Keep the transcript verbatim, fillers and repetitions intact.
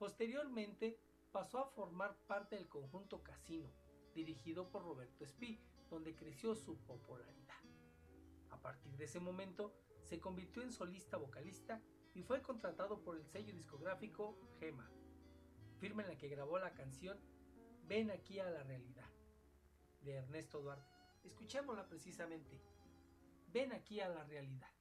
Posteriormente pasó a formar parte del conjunto Casino, dirigido por Roberto Espí, donde creció su popularidad. A partir de ese momento se convirtió en solista vocalista y fue contratado por el sello discográfico Gema, firma en la que grabó la canción Ven aquí a la realidad, de Ernesto Duarte. Escuchémosla precisamente. Ven aquí a la realidad.